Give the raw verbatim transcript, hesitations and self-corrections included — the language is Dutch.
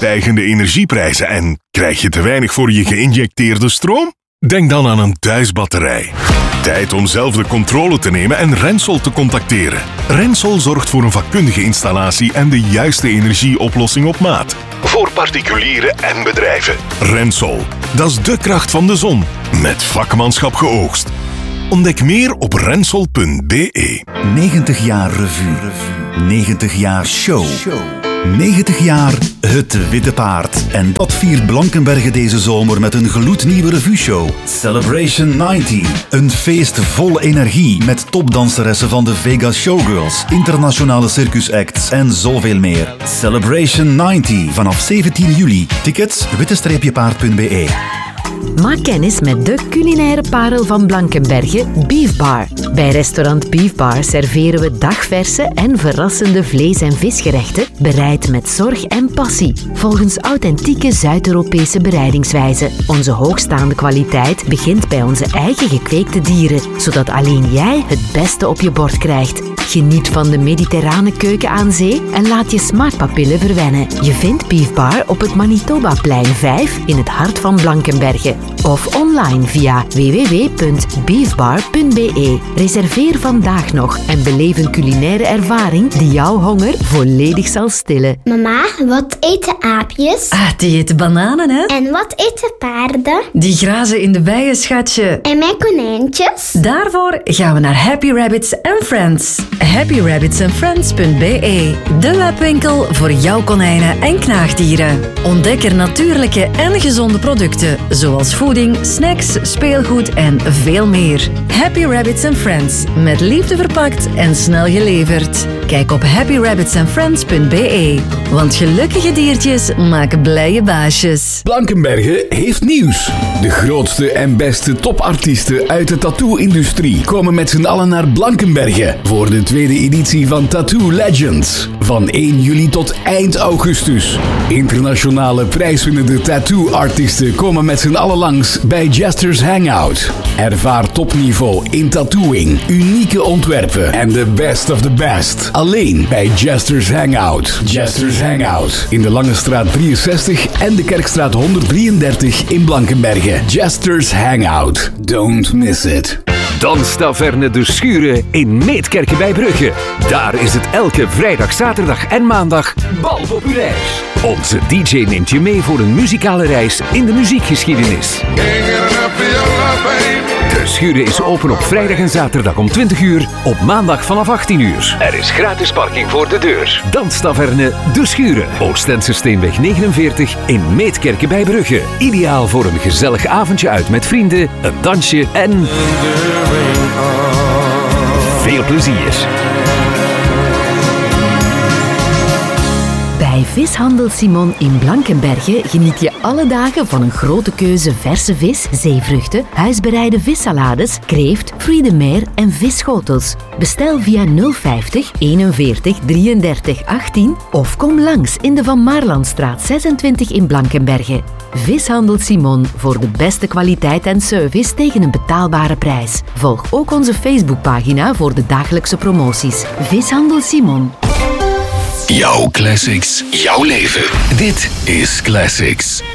stijgende energieprijzen en krijg je te weinig voor je geïnjecteerde stroom? Denk dan aan een thuisbatterij. Tijd om zelf de controle te nemen en Rensol te contacteren. Rensol zorgt voor een vakkundige installatie en de juiste energieoplossing op maat. Voor particulieren en bedrijven. Rensol, dat is de kracht van de zon. Met vakmanschap geoogst. Ontdek meer op rensol punt b e. negentig jaar revue. negentig jaar show. negentig jaar Het Witte Paard. En dat viert Blankenberge deze zomer met een gloednieuwe revueshow. Celebration negentig. Een feest vol energie met topdanseressen van de Vegas Showgirls, internationale circusacts en zoveel meer. Celebration negentig vanaf zeventien juli. Tickets witte paard punt b e. Maak kennis met de culinaire parel van Blankenberge, Beef Bar. Bij restaurant Beef Bar serveren we dagverse en verrassende vlees- en visgerechten, bereid met zorg en passie, volgens authentieke Zuid-Europese bereidingswijze. Onze hoogstaande kwaliteit begint bij onze eigen gekweekte dieren, zodat alleen jij het beste op je bord krijgt. Geniet van de mediterrane keuken aan zee en laat je smaakpapillen verwennen. Je vindt Beef Bar op het Manitobaplein vijf in het hart van Blankenberge. Of online via w w w punt beefbar punt b e. Reserveer vandaag nog en beleef een culinaire ervaring die jouw honger volledig zal stillen. Mama, wat eten aapjes? Ah, die eten bananen, hè? En wat eten paarden? Die grazen in de bijen, schatje. En mijn konijntjes? Daarvoor gaan we naar Happy Rabbits and Friends. happy rabbits and friends punt b e. De webwinkel voor jouw konijnen en knaagdieren. Ontdek er natuurlijke en gezonde producten, zoals voeding, snacks, speelgoed en veel meer. Happy Rabbits and Friends, met liefde verpakt en snel geleverd. Kijk op happy rabbits and friends punt b e, want gelukkige diertjes maken blije baasjes. Blankenberge heeft nieuws. De grootste en beste topartiesten uit de tattoo-industrie komen met z'n allen naar Blankenberge voor de tweede editie van Tattoo Legends. Van één juli tot eind augustus. Internationale prijswinnende tattoo-artiesten komen met z'n allen langs bij Jester's Hangout. Ervaar topniveau in tattooing, unieke ontwerpen en the best of the best. Alleen bij Jester's Hangout. Jester's Hangout. In de Langestraat drieënzestig en de Kerkstraat honderddrieëndertig in Blankenberge. Jester's Hangout. Don't miss it. Danstaverne De Schuren in Meetkerke bij Brugge. Daar is het elke vrijdag, zaterdag en maandag bal populair. Onze D J neemt je mee voor een muzikale reis in de muziekgeschiedenis. De Schuren is open op vrijdag en zaterdag om twintig uur, op maandag vanaf achttien uur. Er is gratis parking voor de deur. Danstaverne De Schuren, Oostense Steenweg negenenveertig in Meetkerke bij Brugge. Ideaal voor een gezellig avondje uit met vrienden, een dansje en veel plezier. Bij Vishandel Simon in Blankenberge geniet je alle dagen van een grote keuze verse vis, zeevruchten, huisbereide vissalades, kreeft, fruits de mer en visschotels. Bestel via nul vijftig eenenveertig drieëndertig achttien of kom langs in de Van Maarlandstraat zesentwintig in Blankenberge. Vishandel Simon voor de beste kwaliteit en service tegen een betaalbare prijs. Volg ook onze Facebookpagina voor de dagelijkse promoties. Vishandel Simon. Jouw classics, jouw leven. Dit is Classics.